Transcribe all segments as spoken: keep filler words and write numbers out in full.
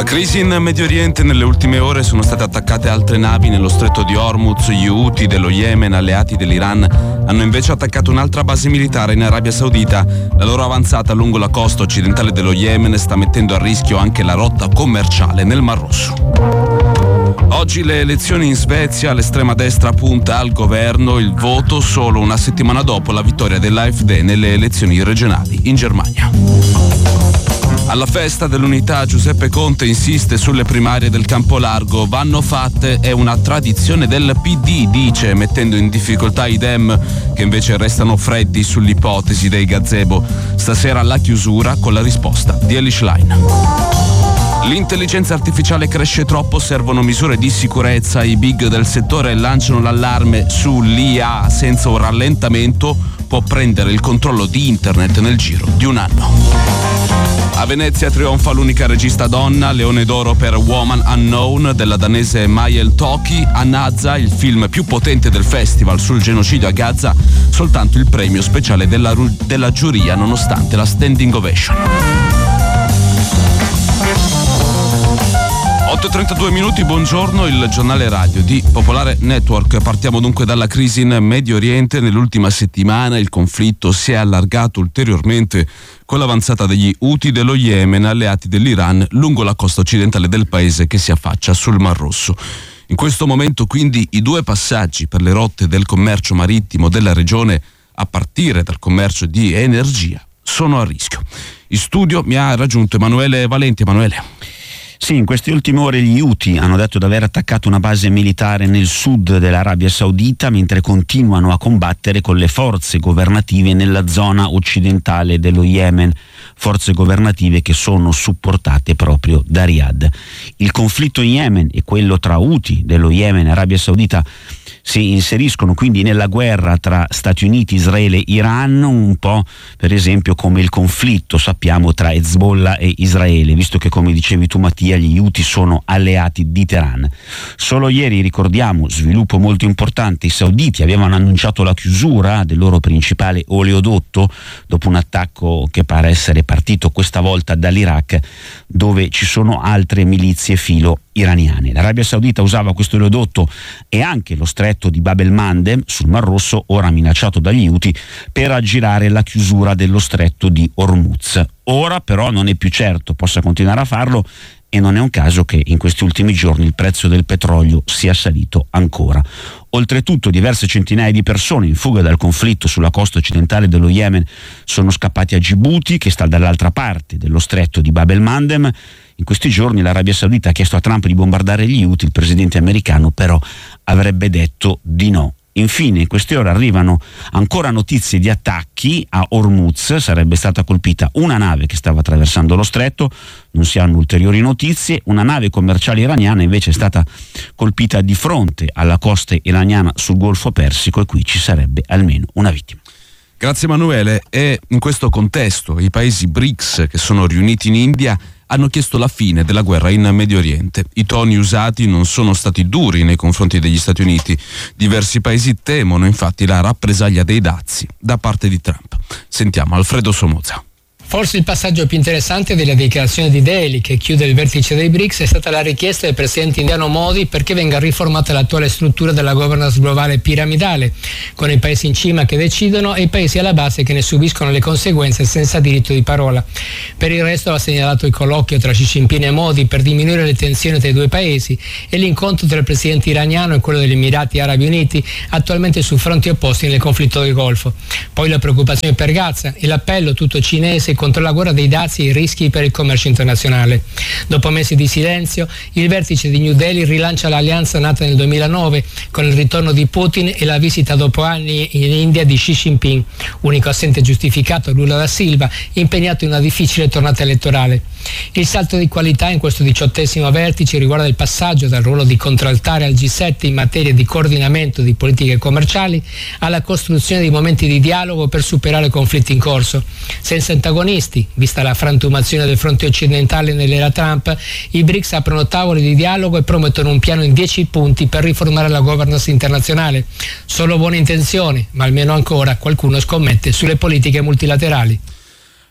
Crisi in Medio Oriente. Nelle ultime ore sono state attaccate altre navi nello stretto di Hormuz. Gli Houthi dello Yemen, alleati dell'Iran, hanno invece attaccato un'altra base militare in Arabia Saudita. La loro avanzata lungo la costa occidentale dello Yemen sta mettendo a rischio anche la rotta commerciale nel Mar Rosso. Oggi le elezioni in Svezia, l'estrema destra punta al governo, il voto solo una settimana dopo la vittoria dell'A F D nelle elezioni regionali in Germania. Alla festa dell'unità Giuseppe Conte insiste sulle primarie del Campo Largo. Vanno fatte, è una tradizione del P D, dice, mettendo in difficoltà i Dem, che invece restano freddi sull'ipotesi dei gazebo. Stasera la chiusura con la risposta di Elish Line. L'intelligenza artificiale cresce troppo, servono misure di sicurezza. I big del settore lanciano l'allarme sull'I A. Senza un rallentamento può prendere il controllo di internet nel giro di un anno. A Venezia trionfa l'unica regista donna, Leone d'Oro per Woman Unknown della danese Mayel Toki. A Nazza, il film più potente del festival sul genocidio a Gaza, soltanto il premio speciale della, della giuria nonostante la standing ovation. otto e trentadue minuti, buongiorno, il giornale radio di Popolare Network. Partiamo dunque dalla crisi in Medio Oriente. Nell'ultima settimana il conflitto si è allargato ulteriormente con l'avanzata degli Houthi dello Yemen, alleati dell'Iran, lungo la costa occidentale del paese che si affaccia sul Mar Rosso. In questo momento quindi i due passaggi per le rotte del commercio marittimo della regione, a partire dal commercio di energia, sono a rischio. In studio mi ha raggiunto Emanuele Valenti. Emanuele. Sì, in queste ultime ore gli Houthi hanno detto di aver attaccato una base militare nel sud dell'Arabia Saudita, mentre continuano a combattere con le forze governative nella zona occidentale dello Yemen, forze governative che sono supportate proprio da Riyadh. Il conflitto in Yemen e quello tra Houthi dello Yemen e Arabia Saudita si inseriscono quindi nella guerra tra Stati Uniti, Israele e Iran, un po' per esempio come il conflitto, sappiamo, tra Hezbollah e Israele, visto che, come dicevi tu Mattia, gli Houthi sono alleati di Teheran. Solo ieri, ricordiamo, sviluppo molto importante, i sauditi avevano annunciato la chiusura del loro principale oleodotto dopo un attacco che pare essere partito questa volta dall'Iraq, dove ci sono altre milizie filo iraniane. L'Arabia Saudita usava questo oleodotto e anche lo stretto di Bab el-Mandeb sul Mar Rosso, ora minacciato dagli Houthi, per aggirare la chiusura dello stretto di Hormuz. Ora però non è più certo possa continuare a farlo e non è un caso che in questi ultimi giorni il prezzo del petrolio sia salito ancora. Oltretutto diverse centinaia di persone in fuga dal conflitto sulla costa occidentale dello Yemen sono scappati a Djibouti, che sta dall'altra parte dello stretto di Bab el-Mandeb. In questi giorni l'Arabia Saudita ha chiesto a Trump di bombardare gli Houthi, il presidente americano però avrebbe detto di no. Infine, in queste ore arrivano ancora notizie di attacchi a Hormuz. Sarebbe stata colpita una nave che stava attraversando lo stretto, non si hanno ulteriori notizie. Una nave commerciale iraniana invece è stata colpita di fronte alla costa iraniana sul Golfo Persico, e qui ci sarebbe almeno una vittima. Grazie Emanuele. E in questo contesto i paesi B R I C S, che sono riuniti in India, hanno chiesto la fine della guerra in Medio Oriente. I toni usati non sono stati duri nei confronti degli Stati Uniti. Diversi paesi temono infatti la rappresaglia dei dazi da parte di Trump. Sentiamo Alfredo Somoza. Forse il passaggio più interessante della dichiarazione di Delhi, che chiude il vertice dei B R I C S, è stata la richiesta del presidente indiano Modi perché venga riformata l'attuale struttura della governance globale piramidale, con i paesi in cima che decidono e i paesi alla base che ne subiscono le conseguenze senza diritto di parola. Per il resto va segnalato il colloquio tra Xi Jinping e Modi per diminuire le tensioni tra i due paesi e l'incontro tra il presidente iraniano e quello degli Emirati Arabi Uniti, attualmente su fronti opposti nel conflitto del Golfo. Poi la preoccupazione per Gaza e l'appello tutto cinese contro la guerra dei dazi e i rischi per il commercio internazionale. Dopo mesi di silenzio, il vertice di New Delhi rilancia l'alleanza nata nel duemilanove con il ritorno di Putin e la visita dopo anni in India di Xi Jinping, unico assente giustificato Lula da Silva, impegnato in una difficile tornata elettorale. Il salto di qualità in questo diciottesimo vertice riguarda il passaggio dal ruolo di contraltare al G sette in materia di coordinamento di politiche commerciali alla costruzione di momenti di dialogo per superare conflitti in corso. Senza antagonisti, vista la frantumazione del fronte occidentale nell'era Trump, i B R I C S aprono tavoli di dialogo e promettono un piano in dieci punti per riformare la governance internazionale. Solo buone intenzioni, ma almeno ancora qualcuno scommette sulle politiche multilaterali.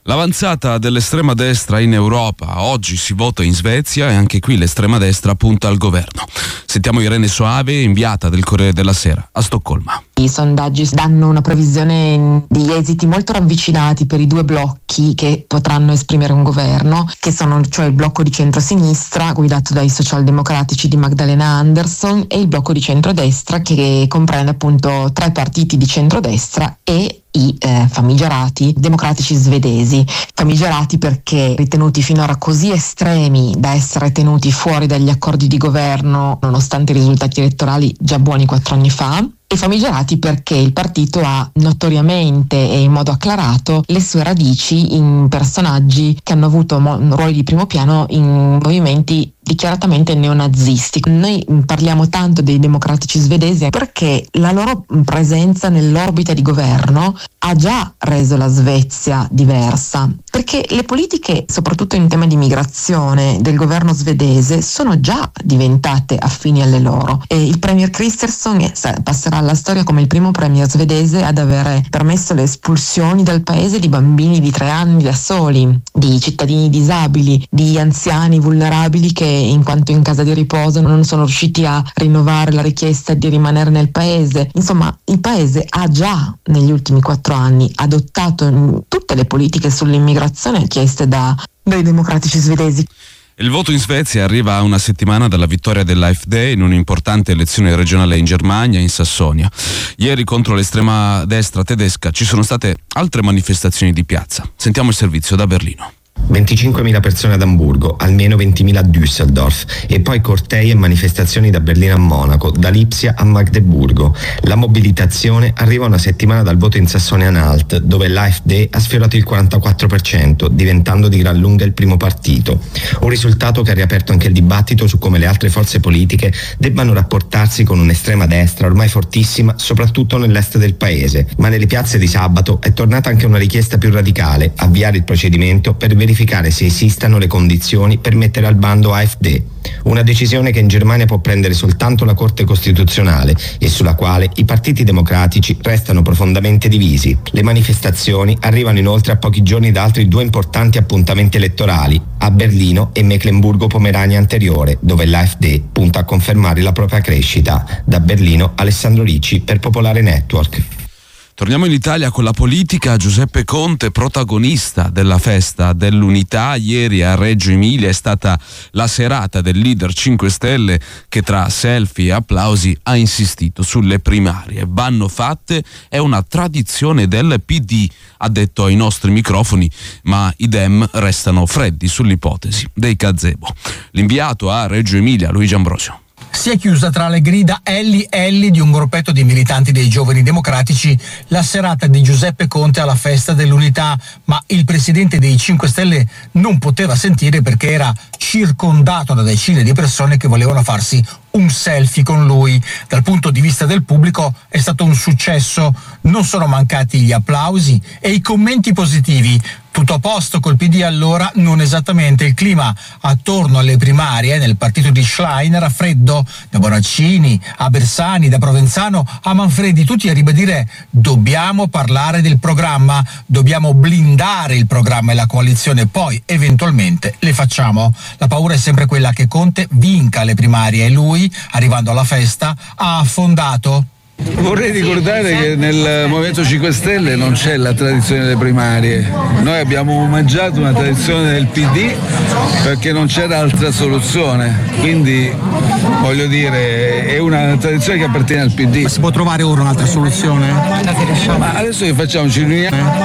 L'avanzata dell'estrema destra in Europa, oggi si vota in Svezia e anche qui l'estrema destra punta al governo. Sentiamo Irene Soave, inviata del Corriere della Sera a Stoccolma. I sondaggi danno una previsione di esiti molto ravvicinati per i due blocchi che potranno esprimere un governo, che sono cioè il blocco di centrosinistra guidato dai socialdemocratici di Magdalena Andersson e il blocco di centrodestra che comprende appunto tre partiti di centrodestra e i eh, famigerati democratici svedesi, famigerati perché ritenuti finora così estremi da essere tenuti fuori dagli accordi di governo nonostante i risultati elettorali già buoni quattro anni fa, e famigerati perché il partito ha notoriamente e in modo acclarato le sue radici in personaggi che hanno avuto mo- ruoli di primo piano in movimenti dichiaratamente neonazisti. Noi parliamo tanto dei democratici svedesi perché la loro presenza nell'orbita di governo ha già reso la Svezia diversa, perché le politiche, soprattutto in tema di migrazione, del governo svedese sono già diventate affini alle loro. E il premier Kristersson passerà alla storia come il primo premier svedese ad avere permesso le espulsioni dal paese di bambini di tre anni da soli, di cittadini disabili, di anziani vulnerabili che in quanto in casa di riposo non sono riusciti a rinnovare la richiesta di rimanere nel paese. Insomma, il paese ha già negli ultimi quattro anni adottato tutte le politiche sull'immigrazione chieste da, dai democratici svedesi. Il voto in Svezia arriva a una settimana dalla vittoria dell'A F D in un'importante elezione regionale in Germania, in Sassonia. Ieri contro l'estrema destra tedesca ci sono state altre manifestazioni di piazza. Sentiamo il servizio da Berlino. venticinquemila persone ad Amburgo, almeno ventimila a Düsseldorf e poi cortei e manifestazioni da Berlino a Monaco, da Lipsia a Magdeburgo. La mobilitazione arriva una settimana dal voto in Sassonia-Anhalt, dove l'A F D ha sfiorato il quarantaquattro per cento, diventando di gran lunga il primo partito. Un risultato che ha riaperto anche il dibattito su come le altre forze politiche debbano rapportarsi con un'estrema destra ormai fortissima, soprattutto nell'est del paese. Ma nelle piazze di sabato è tornata anche una richiesta più radicale: avviare il procedimento per verificare verificare se esistano le condizioni per mettere al bando A F D. Una decisione che in Germania può prendere soltanto la Corte Costituzionale e sulla quale i partiti democratici restano profondamente divisi. Le manifestazioni arrivano inoltre a pochi giorni da altri due importanti appuntamenti elettorali, a Berlino e Mecklenburgo-Pomerania anteriore, dove l'A F D punta a confermare la propria crescita. Da Berlino, Alessandro Ricci per Popolare Network. Torniamo in Italia con la politica. Giuseppe Conte, protagonista della festa dell'unità. Ieri a Reggio Emilia è stata la serata del leader cinque Stelle che tra selfie e applausi ha insistito sulle primarie. Vanno fatte, è una tradizione del P D, ha detto ai nostri microfoni, ma i Dem restano freddi sull'ipotesi dei gazebo. L'inviato a Reggio Emilia, Luigi Ambrosio. Si è chiusa tra le grida Elli Elli di un gruppetto di militanti dei Giovani Democratici la serata di Giuseppe Conte alla festa dell'unità, ma il presidente dei cinque Stelle non poteva sentire perché era circondato da decine di persone che volevano farsi un selfie con lui. Dal punto di vista del pubblico è stato un successo, non sono mancati gli applausi e i commenti positivi. Tutto a posto col P D allora? Non esattamente. Il clima attorno alle primarie nel partito di Schlein era freddo, da Bonaccini a Bersani, da Provenzano a Manfredi, tutti a ribadire: dobbiamo parlare del programma, dobbiamo blindare il programma e la coalizione, poi eventualmente le facciamo. La paura è sempre quella che Conte vinca le primarie e lui, arrivando alla festa, ha affondato. Vorrei ricordare che nel Movimento cinque Stelle non c'è la tradizione delle primarie. Noi abbiamo omaggiato una tradizione del P D perché non c'era altra soluzione. Quindi, voglio dire, è una tradizione che appartiene al P D. Ma si può trovare ora un'altra soluzione? Ma adesso che facciamo? Ci riuniamo?